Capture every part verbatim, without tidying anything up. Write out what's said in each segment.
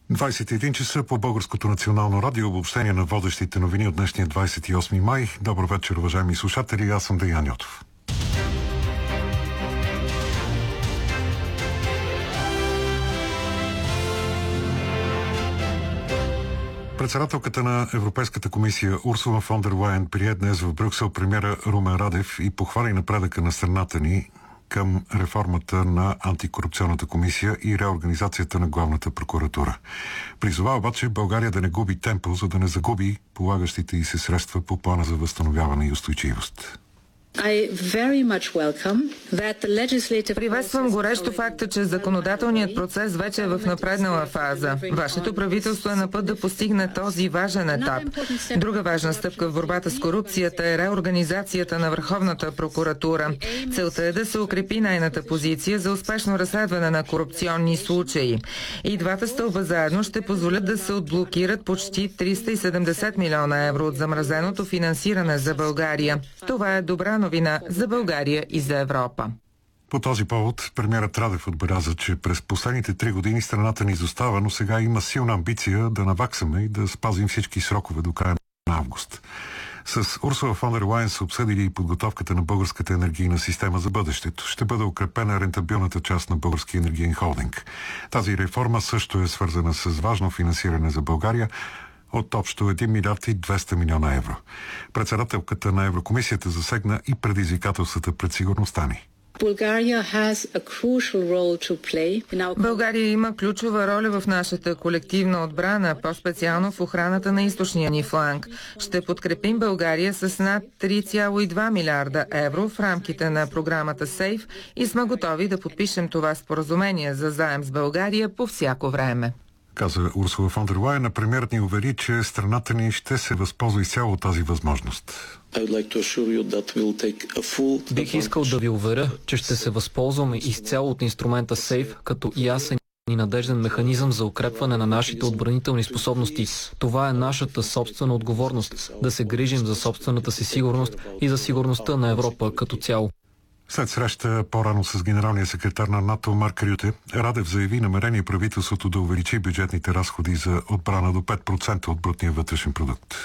двадесет и един часа по Българското национално радио, обобщение на водещите новини от днешния двадесет и осми май. Добър вечер, уважаеми слушатели, аз съм Деян Йотов. Председателката на Европейската комисия Урсула фон дер Лайен прие днес в Брюксел премиера Румен Радев и похвали напредъка на страната ни към реформата на антикорупционната комисия и реорганизацията на главната прокуратура. Призова обаче България да не губи темпо, за да не загуби полагащите й се средства по плана за възстановяване и устойчивост. Приветствам горещо факта, че законодателният процес вече е в напреднала фаза. Вашето правителство е на път да постигне този важен етап. Друга важна стъпка в борбата с корупцията е реорганизацията на Върховната прокуратура. Целта е да се укрепи нейната позиция за успешно разследване на корупционни случаи. И двата стълба заедно ще позволят да се отблокират почти триста и седемдесет милиона евро от замразеното финансиране за България. Това е добра новина за България и за Европа. По този повод премиерът Радев отбеляза, че през последните три години страната ни изостава, но сега има силна амбиция да наваксаме и да спазим всички срокове до края на август. С Урсула фон дер Лайен са обсъдили и подготовката на българската енергийна система за бъдещето. Ще бъде укрепена рентабилната част на Българския енергиен холдинг. Тази реформа също е свързана с важно финансиране за България от общо един милиард и двеста милиона евро. Председателката на Еврокомисията засегна и предизвикателствата пред сигурността ни. България има ключова роля в нашата колективна отбрана, по-специално в охраната на източния ни фланг. Ще подкрепим България с над три цяло и две милиарда евро в рамките на програмата СЕЙФ и сме готови да подпишем това споразумение за заем с България по всяко време. Каза Урсула фон дер Лайен, а премиерът ни увери, че страната ни ще се възползва изцяло от тази възможност. Бих искал да ви уверя, че ще се възползваме изцяло от инструмента СЕЙФ като ясен и надежден механизъм за укрепване на нашите отбранителни способности. Това е нашата собствена отговорност да се грижим за собствената си сигурност и за сигурността на Европа като цяло. След среща по-рано с генералния секретар на НАТО Марк Рюте, Радев заяви намерение правителството да увеличи бюджетните разходи за отбрана до пет процента от брутния вътрешен продукт.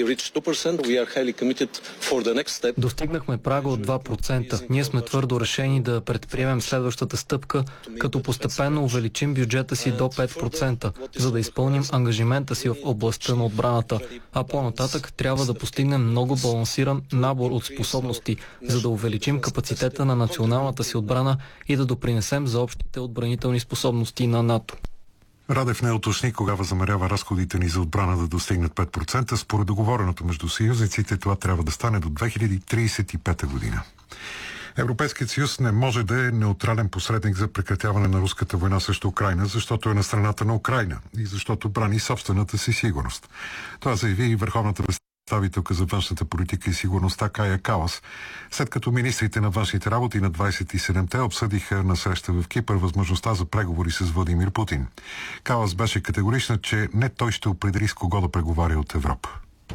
Достигнахме прага от два процента. Ние сме твърдо решени да предприемем следващата стъпка, като постепенно увеличим бюджета си до пет процента, за да изпълним ангажимента си в областта на отбраната. А по-нататък трябва да постигнем много балансиран набор от способности, за да увеличим капацитета на националната си отбрана и да допринесем за общите отбранителни способности на НАТО. Радев не уточни кога възнамерява разходите ни за отбрана да достигнат пет процента. Според договореното между съюзниците това трябва да стане до две хиляди тридесет и пета година. Европейският съюз не може да е неутрален посредник за прекратяване на руската война срещу Украйна, защото е на страната на Украйна и защото брани собствената си сигурност. Това заяви и върховната представителка за външната политика и сигурността Кая Калас, след като министрите на външните работи на двадесет и седемте обсъдиха на среща в Кипър възможността за преговори с Владимир Путин. Калас беше категорична, че не той ще определи с кого да преговаря от Европа.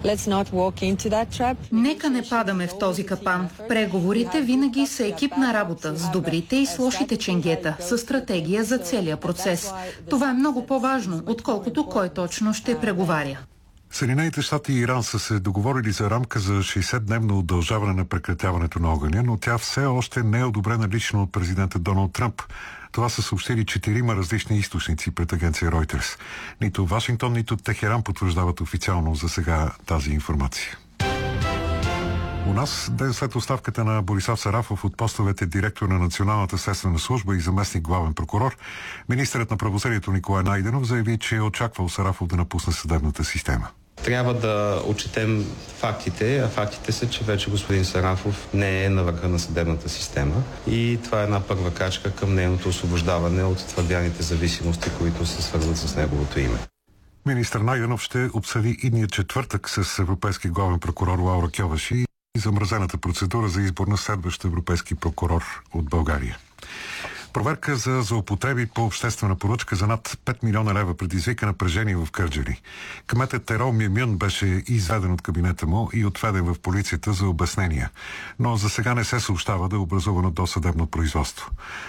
Нека не падаме в този капан. Преговорите винаги са екипна работа с добрите и с лошите ченгета, със стратегия за целия процес. Това е много по-важно, отколкото кой точно ще преговаря. Съединените щати и Иран са се договорили за рамка за шейсетдневно удължаване на прекратяването на огъня, но тя все още не е одобрена лично от президента Доналд Тръмп. Това са съобщили четирима различни източници пред агенция Reuters. Нито Вашингтон, нито Техеран потвърждават официално за сега тази информация. У нас, ден след оставката на Борислав Сарафов от постовете директор на Националната следствена служба и заместник главен прокурор, министърът на правосъдието Николай Найденов заяви, че е очаквал Сарафов да напусне съдебната система. Трябва да отчетем фактите, а фактите са, че вече господин Сарафов не е на върха на съдебната система и това е една първа крачка към нейното освобождаване от твърдяните зависимости, които се свързват с неговото име. Министър Найденов ще обсъди идния четвъртък с европейски главен прокурор Лаура Кьовеши и замразената процедура за избор на следващ европейски прокурор от България. Проверка за злоупотреби по обществена поръчка за над пет милиона лева предизвика напрежение в Кърджали. Кметът Ерол Мюмюн беше изведен от кабинета му и отведен в полицията за обяснения. Но за сега не се съобщава да е образувано досъдебно производство.